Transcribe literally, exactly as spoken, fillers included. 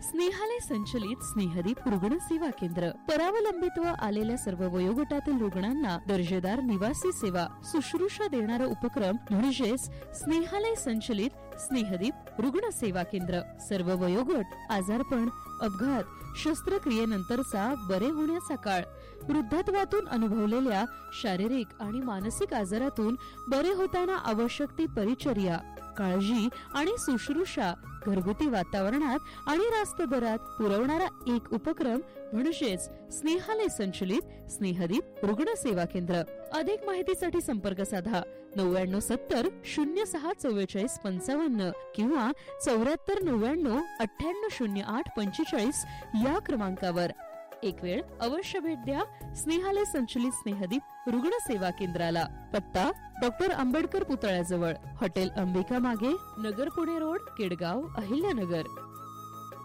स्नेहालय संचलित स्नेहदीप रुग्ण सेवा केंद्र. परावलंबित्व आलेल्या सर्व वयोगटातील रुग्णांना दर्जेदार निवासी सेवा शुश्रूषा देणारा उपक्रम म्हणजेच स्नेहालय संचलित स्नेहदीप रुग्ण सेवा केंद्र. सर्व वयोगट, आजारपण, अपघात, शस्त्रक्रियेनंतरचा बरे होण्याचा काळ, वृद्धत्वातून अनुभवलेल्या शारीरिक आणि मानसिक आजारातून बरे होताना आवश्यक ती परिचर्या, काळजी आणि शुश्रूषा घरगुती वातावरणात आणि रास्त दरात पुरवणारा एक उपक्रम म्हणजेच स्नेहालय संचलित स्नेहदीप रुग्ण सेवा केंद्र. अधिक माहितीसाठी संपर्क साधा नव्याण्णव सत्तर शून्य सहा चव्वेचाळीस पंचावन्न किंवा चौऱ्याहत्तर नव्याण्णव अठ्ठ्याण्णव शून्य आठ पंचेचाळीस या क्रमांकावर. एक वेळ अवश्य भेट द्या स्नेहालय संचलित स्नेहदीप रुग्ण सेवा केंद्राला. पत्ता डॉक्टर आंबेडकर पुतळ्याजवळ, हॉटेल अंबिका मागे, नगर पुणे रोड, केडगाव, अहिल्यानगर.